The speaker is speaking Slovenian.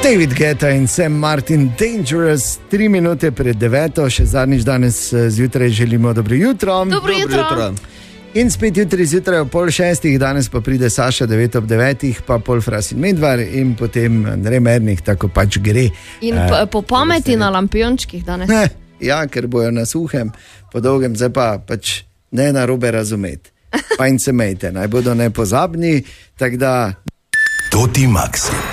David Guetta in Sam Martin, Dangerous, 3 minute pred 9, še zadnjič danes zjutraj želimo dobro jutro. Dobro jutro. In spet jutri zjutraj ob 5:30, danes pa pride Saša 9 ob 9, pa Polfras in Medvar in potem Andrej Mernih, tako pač gre. In po pameti na lampiončkih danes. Ja, ker bojo na suhem, po dolgem, zdaj pa pač ne narobe razumeti. Pa in se mejte, naj bodo nepozabni, tako da... Toti Maxi.